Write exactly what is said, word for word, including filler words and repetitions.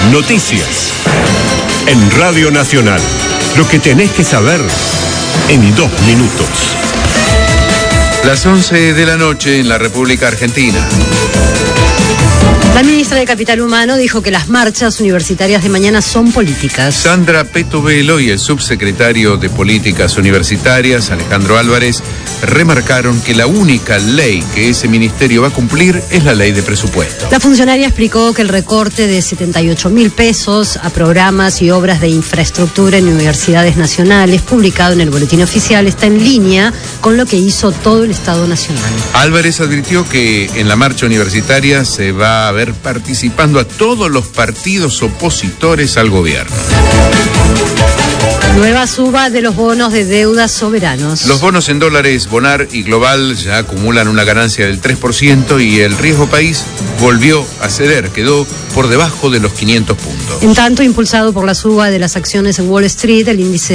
Noticias. En Radio Nacional. Lo que tenés que saber en dos minutos. Las once de la noche en la República Argentina. La ministra de Capital Humano dijo que las marchas universitarias de mañana son políticas. Sandra Petovelo y el subsecretario de Políticas Universitarias, Alejandro Álvarez, remarcaron que la única ley que ese ministerio va a cumplir es la ley de presupuesto. La funcionaria explicó que el recorte de setenta y ocho mil pesos a programas y obras de infraestructura en universidades nacionales, publicado en el Boletín Oficial, está en línea con lo que hizo todo el Estado Nacional. Álvarez advirtió que en la marcha universitaria se va a ver participando a todos los partidos opositores al gobierno. Nueva suba de los bonos de deuda soberanos. Los bonos en dólares Bonar y Global ya acumulan una ganancia del tres por ciento y el riesgo país volvió a ceder, quedó por debajo de los quinientos puntos. En tanto, impulsado por la suba de las acciones en Wall Street, el índice